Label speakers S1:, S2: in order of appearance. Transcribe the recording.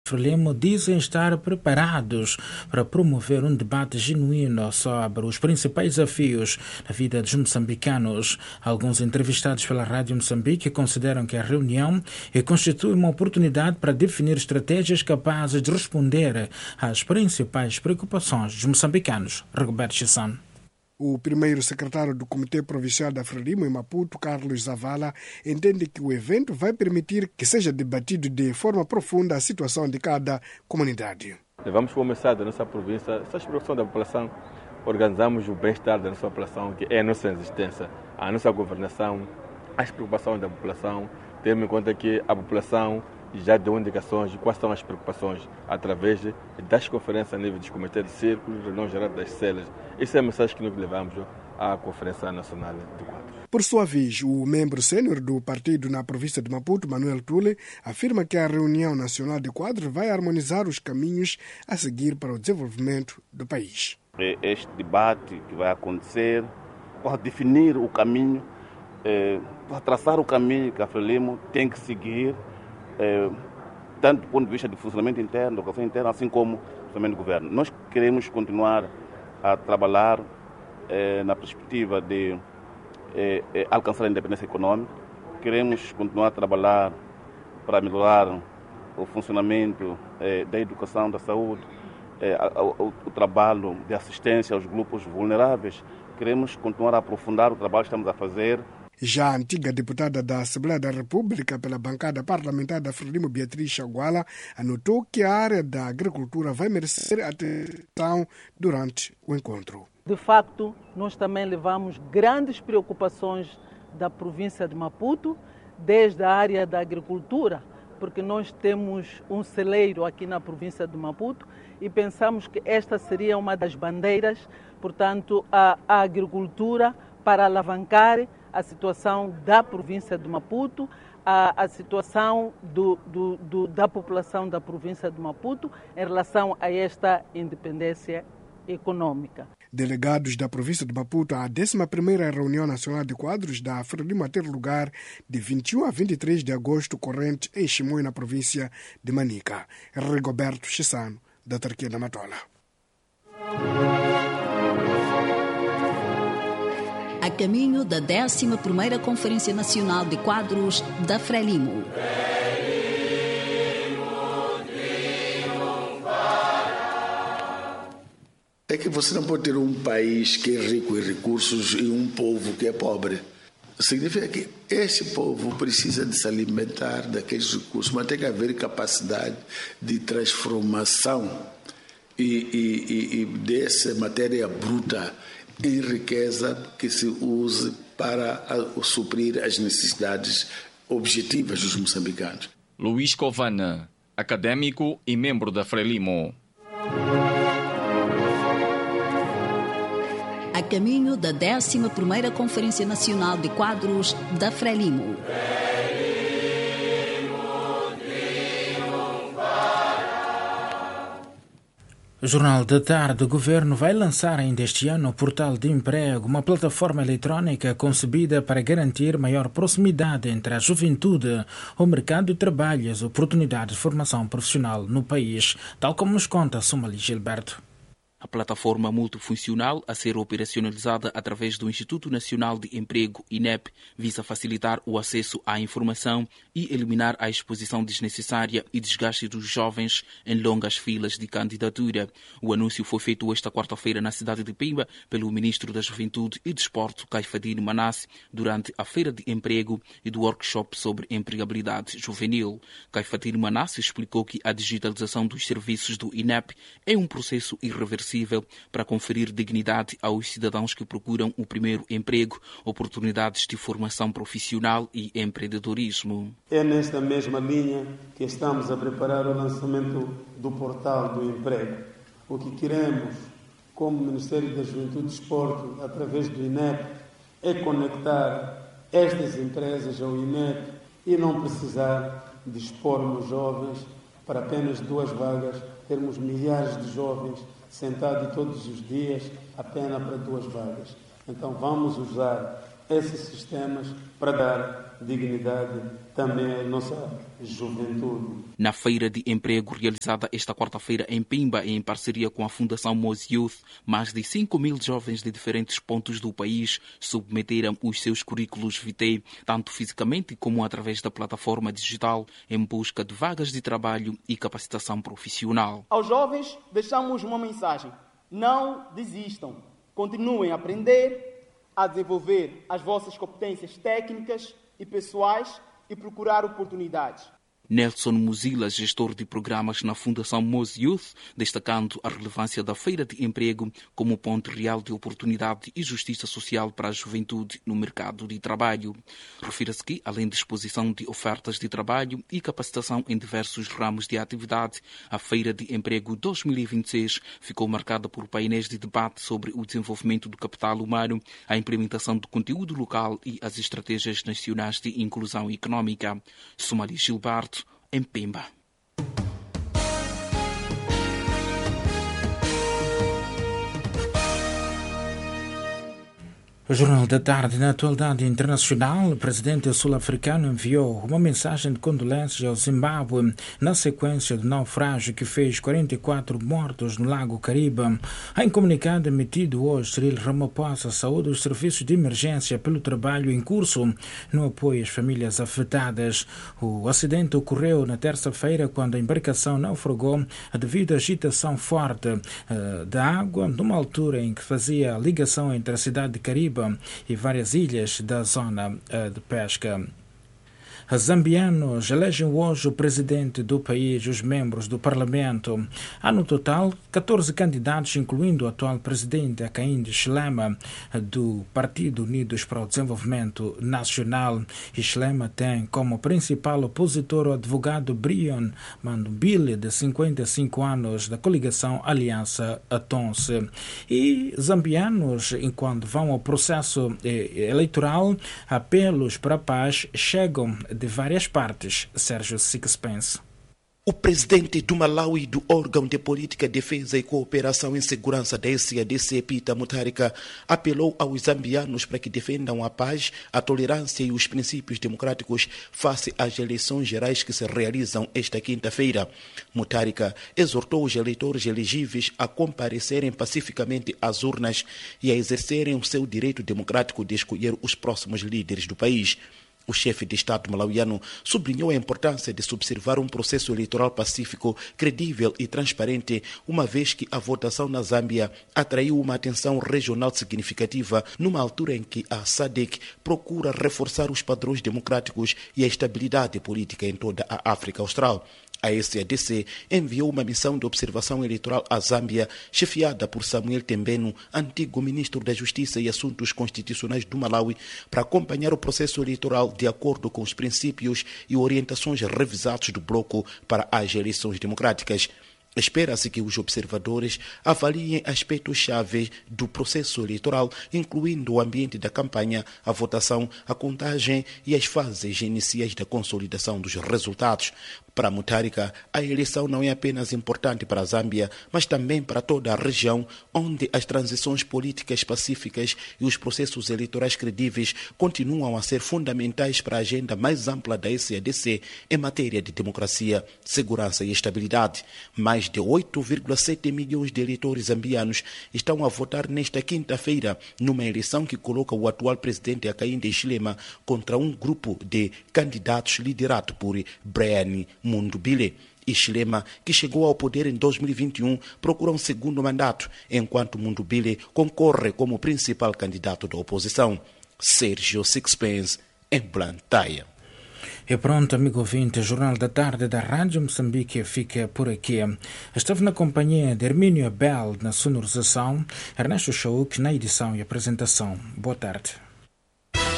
S1: Frelimo dizem estar preparados para promover um debate genuíno sobre os principais desafios na vida dos moçambicanos. Alguns entrevistados pela Rádio Moçambique consideram que a reunião constitui uma oportunidade para definir estratégias capazes de responder às principais preocupações dos moçambicanos. Rigoberto Chissano.
S2: O primeiro secretário do Comitê Provincial da Frelimo em Maputo, Carlos Zavala, entende que o evento vai permitir que seja debatido de forma profunda a situação de cada comunidade.
S3: Vamos começar da nossa província, essa preocupação da população, organizamos o bem-estar da nossa população, que é a nossa existência, a nossa governação, as preocupações da população, tendo em conta que a população já deu indicações de quais são as preocupações através das conferências a nível dos comitês de círculos, reunião geral das celas. Essa é a mensagem que nós levamos à Conferência Nacional de Quadros.
S2: Por sua vez, o membro sênior do partido na província de Maputo, Manuel Tule, afirma que a reunião nacional de quadros vai harmonizar os caminhos a seguir para o desenvolvimento do país.
S4: Este debate que vai acontecer para definir o caminho, para traçar o caminho que a Frelimo tem que seguir, tanto do ponto de vista do funcionamento interno, da educação interna, assim como do funcionamento do governo. Nós queremos continuar a trabalhar na perspectiva de alcançar a independência econômica, queremos continuar a trabalhar para melhorar o funcionamento da educação, da saúde, o trabalho de assistência aos grupos vulneráveis, queremos continuar a aprofundar o trabalho que estamos a fazer.
S2: Já a antiga deputada da Assembleia da República pela bancada parlamentar da Frelimo, Beatriz Chaguala, anotou que a área da agricultura vai merecer atenção durante o encontro.
S5: De facto, nós também levamos grandes preocupações da província de Maputo, desde a área da agricultura, porque nós temos um celeiro aqui na província de Maputo e pensamos que esta seria uma das bandeiras, portanto, a agricultura para alavancar a situação da província de Maputo, a situação da população da província de Maputo em relação a esta independência econômica.
S2: Delegados da província de Maputo, a 11ª reunião nacional de quadros da Frelimo a ter lugar de 21 a 23 de agosto corrente em Chimoio, na província de Manica. Rigoberto Chissano, da Autarquia da Matola.
S6: A caminho da 11ª Conferência Nacional de Quadros da Frelimo.
S7: É que você não pode ter um país que é rico em recursos e um povo que é pobre. Significa que esse povo precisa de se alimentar daqueles recursos, mas tem que haver capacidade de transformação e dessa matéria bruta em riqueza que se use para suprir as necessidades objetivas dos moçambicanos.
S8: Luís Covana, académico e membro da Frelimo.
S6: A caminho da 11ª Conferência Nacional de Quadros da Frelimo.
S1: O Jornal da Tarde, o Governo vai lançar ainda este ano o Portal de Emprego, uma plataforma eletrónica concebida para garantir maior proximidade entre a juventude, o mercado de trabalho e as oportunidades de formação profissional no país, tal como nos conta Somali Gilberto.
S9: A plataforma multifuncional a ser operacionalizada através do Instituto Nacional de Emprego, INEP, visa facilitar o acesso à informação e eliminar a exposição desnecessária e desgaste dos jovens em longas filas de candidatura. O anúncio foi feito esta quarta-feira na cidade de Pemba pelo Ministro da Juventude e Desporto, Caifadine Manasse, durante a Feira de Emprego e do workshop sobre empregabilidade juvenil. Caifadine Manasse explicou que a digitalização dos serviços do INEP é um processo irreversível para conferir dignidade aos cidadãos que procuram o primeiro emprego, oportunidades de formação profissional e empreendedorismo.
S10: É nesta mesma linha que estamos a preparar o lançamento do Portal do Emprego. O que queremos, como Ministério da Juventude e Desporto, através do INEP, é conectar estas empresas ao INEP e não precisar de expormos jovens para apenas 2 vagas, termos milhares de jovens sentados todos os dias apenas para 2 vagas. Então vamos usar esses sistemas para dar dignidade também à nossa juventude.
S9: Na Feira de Emprego realizada esta quarta-feira em Pimba, em parceria com a Fundação Moz Youth, mais de 5.000 jovens de diferentes pontos do país submeteram os seus currículos vitae, tanto fisicamente como através da plataforma digital, em busca de vagas de trabalho e capacitação profissional.
S11: Aos jovens, deixamos uma mensagem: não desistam, continuem a aprender, a desenvolver as vossas competências técnicas e pessoais e procurar oportunidades.
S9: Nelson Muzila, gestor de programas na Fundação Moz Youth, destacando a relevância da Feira de Emprego como ponto real de oportunidade e justiça social para a juventude no mercado de trabalho. Refira-se que, além da exposição de ofertas de trabalho e capacitação em diversos ramos de atividade, a Feira de Emprego 2026 ficou marcada por painéis de debate sobre o desenvolvimento do capital humano, a implementação do conteúdo local e as estratégias nacionais de inclusão económica. Sumari Gilberto, em Pemba.
S1: O Jornal da Tarde. Na atualidade internacional, o presidente sul-africano enviou uma mensagem de condolência ao Zimbábue na sequência do naufrágio que fez 44 mortos no Lago Caribe. Em comunicado emitido hoje, Cyril Ramaphosa saúda os serviços de emergência pelo trabalho em curso no apoio às famílias afetadas. O acidente ocorreu na terça-feira, quando a embarcação naufragou devido à agitação forte da água, numa altura em que fazia a ligação entre a cidade de Caribe e várias ilhas da zona de pesca. Os zambianos elegem hoje o presidente do país e os membros do parlamento. Há no total 14 candidatos, incluindo o atual presidente Hakainde Hichilema, do Partido Unidos para o Desenvolvimento Nacional. Hichilema tem como principal opositor o advogado Brian Mandubile, de 55 anos, da coligação Aliança Atonse. E zambianos, enquanto vão ao processo eleitoral, apelos para a paz chegam de várias partes. Sérgio Sixpence.
S12: O presidente do Malawi do órgão de política, defesa e cooperação em segurança da SADC, Peter Mutharika, apelou aos zambianos para que defendam a paz, a tolerância e os princípios democráticos face às eleições gerais que se realizam esta quinta-feira. Mutharika exortou os eleitores elegíveis a comparecerem pacificamente às urnas e a exercerem o seu direito democrático de escolher os próximos líderes do país. O chefe de Estado malauiano sublinhou a importância de se observar um processo eleitoral pacífico, credível e transparente, uma vez que a votação na Zâmbia atraiu uma atenção regional significativa, numa altura em que a SADC procura reforçar os padrões democráticos e a estabilidade política em toda a África Austral. A SADC enviou uma missão de observação eleitoral à Zâmbia, chefiada por Samuel Tembeno, antigo ministro da Justiça e Assuntos Constitucionais do Malawi, para acompanhar o processo eleitoral de acordo com os princípios e orientações revisados do bloco para as eleições democráticas. Espera-se que os observadores avaliem aspectos-chave do processo eleitoral, incluindo o ambiente da campanha, a votação, a contagem e as fases iniciais da consolidação dos resultados. Para Mutharika, a eleição não é apenas importante para a Zâmbia, mas também para toda a região, onde as transições políticas pacíficas e os processos eleitorais credíveis continuam a ser fundamentais para a agenda mais ampla da SADC em matéria de democracia, segurança e estabilidade. Mais de 8,7 milhões de eleitores zambianos estão a votar nesta quinta-feira, numa eleição que coloca o atual presidente Hakainde Hichilema contra um grupo de candidatos liderado por Brian Mandubile. Hichilema, que chegou ao poder em 2021, procura um segundo mandato, enquanto Mandubile concorre como principal candidato da oposição. Sérgio Sixpence, em Blantyre.
S1: E pronto, amigo ouvinte, o Jornal da Tarde da Rádio Moçambique fica por aqui. Esteve na companhia de Hermínio Abel na sonorização, Ernesto Chauk na edição e apresentação. Boa tarde.